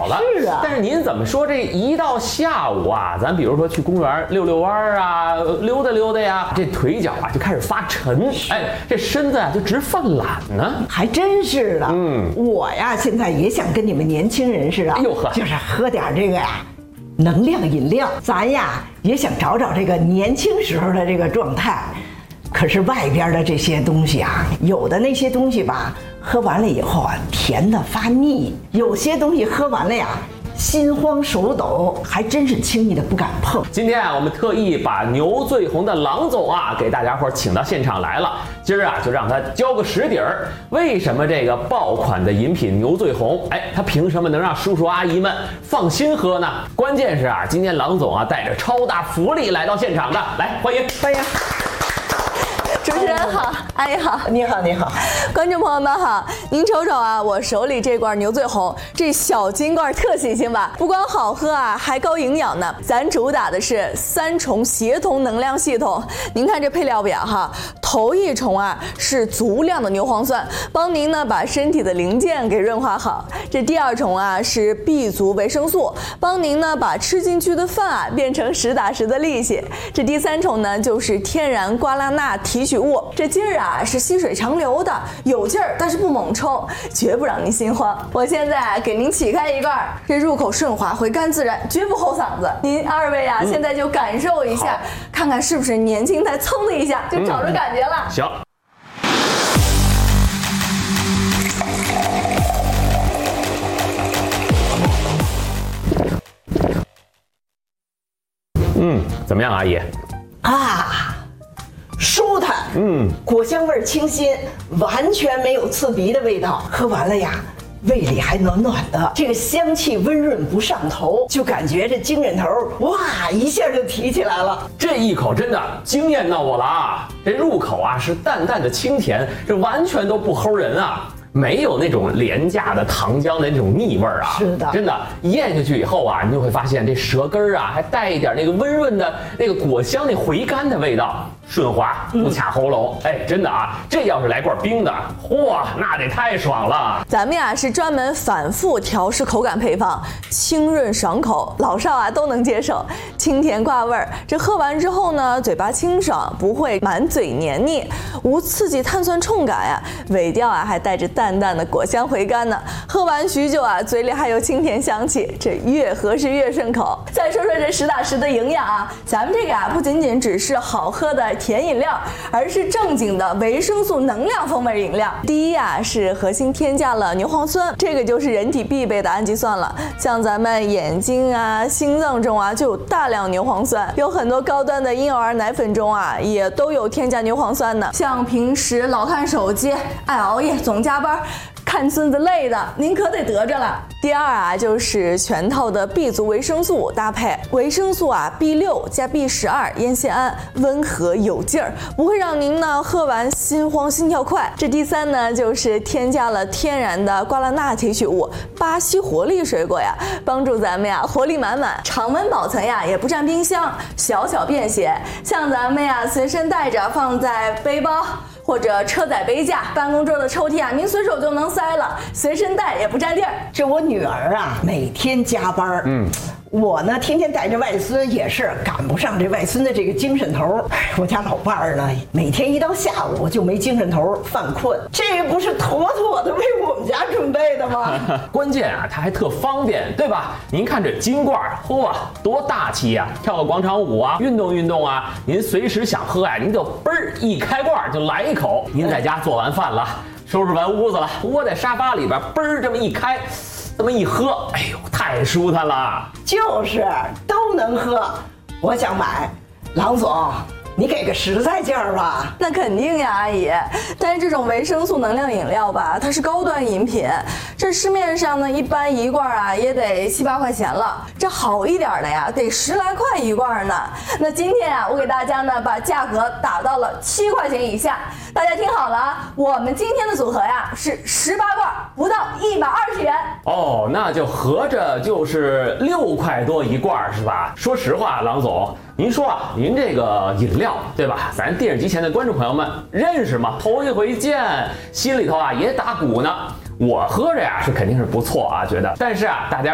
好了。 是啊， 但是您怎么说这一到下午啊，咱比如说去公园溜溜弯啊，溜达溜达呀，这腿脚啊就开始发沉，哎，这身子啊就直犯懒呢。 还真是的。我呀现在也想跟你们年轻人似的， 哎呦呵， 就是喝点这个呀能量饮料，咱呀也想找找这个年轻时候的这个状态。可是外边的这些东西啊，有的那些东西吧，喝完了以后啊，甜的发腻；有些东西喝完了呀，心慌手抖，还真是轻易的不敢碰。 今天啊，我们特意把牛最红的郎总啊，给大家伙请到现场来了。今儿啊，就让他交个实底儿，为什么这个爆款的饮品牛最红，哎，他凭什么能让叔叔阿姨们放心喝呢？关键是啊，今天郎总啊带着超大福利来到现场的，来欢迎欢迎。 主持人好，阿姨好， 你好，你好， 观众朋友们好，您瞅瞅啊，我手里这罐牛最红，这小金罐特新鲜吧？不光好喝啊，还高营养呢。咱主打的是3重协同能量系统。您看这配料表哈，头1重啊是足量的牛磺酸，帮您呢把身体的零件给润滑好。这第2重啊是 B 族维生素，帮您呢把吃进去的饭啊变成实打实的力气。这第3重呢就是天然瓜拉钠提取物，这劲儿啊是细水长流的，有劲儿但是不猛冲，绝不让您心慌。我现在给您起开一罐，这入口顺滑，回甘自然，绝不齁嗓子。您2位啊，现在就感受一下，看看是不是年轻态，噌的一下就找着感觉了。 行。怎么样，阿姨？ 啊，舒坦，果香味清新，完全没有刺鼻的味道。喝完了呀，胃里还暖暖的，这个香气温润不上头，就感觉这精神头哇一下就提起来了。 这一口真的惊艳到我了啊！这入口啊是淡淡的清甜，这完全都不齁人啊。没有那种廉价的糖浆的那种腻味儿啊， 是的， 真的咽下去以后啊，你就会发现这舌根儿啊还带一点那个温润的那个果香那回甘的味道，顺滑不卡喉咙。哎，真的啊，这要是来罐冰的，嚯，那得太爽了。 咱们呀是专门反复调试口感配方，清润爽口，老少啊都能接受，清甜挂味儿。这喝完之后呢，嘴巴清爽，不会满嘴黏腻，无刺激碳酸冲感呀，尾调啊还带着淡淡的果香回甘呢。喝完许久啊，嘴里还有清甜香气，这越喝是越顺口。再说说这实打实的营养啊，咱们这个啊不仅仅只是好喝的甜饮料，而是正经的维生素能量风味饮料。第一啊是核心添加了牛磺酸，这个就是人体必备的氨基酸了。像咱们眼睛啊、心脏中啊就有大量牛磺酸，有很多高端的婴幼儿奶粉中啊也都有添加牛磺酸的。像平时老看手机、爱熬夜、总加班、看孙子累的，您可得得着了。第2啊，就是全套的 B 族维生素搭配，维生素啊 B6加 B12烟酰胺，温和有劲儿，不会让您呢喝完心慌心跳快。这第3呢，就是添加了天然的瓜拉钠提取物，巴西活力水果呀，帮助咱们呀活力满满，常温保存呀也不占冰箱，小巧便携，像咱们呀随身带着放在背包或者车载杯架、办公桌的抽屉啊，您随手就能塞了，随身带也不占地儿。 这我女儿啊，每天加班，我呢天天带着外孙，也是赶不上这外孙的这个精神头。我家老伴儿呢，每天一到下午就没精神头，犯困，这不是妥妥的为我们家准备的吗？ 关键啊，它还特方便，对吧？您看这金罐，嚯，多大气呀！跳个广场舞啊，运动运动啊，您随时想喝呀，您就嘣儿一开罐就来一口。您在家做完饭了，收拾完屋子了，窝在沙发里边，嘣儿这么一开，这么一喝，哎呦，太舒坦了。 就是都能喝，我想买，郎总，你给个实在价吧。 那肯定呀，阿姨。但是这种维生素能量饮料吧，它是高端饮品，这市面上呢一般一罐啊也得7、8块钱了，这好一点的呀得10来块一罐呢。那今天啊，我给大家呢把价格打到了7块钱以下。大家听好了啊，我们今天的组合呀是18罐，不到120元。 哦，那就合着就是6块多一罐是吧？说实话，郎总，您说啊，您这个饮料对吧？咱电视机前的观众朋友们认识吗？头一回见，心里头啊也打鼓呢。我喝着呀是肯定是不错啊，觉得，但是啊，大家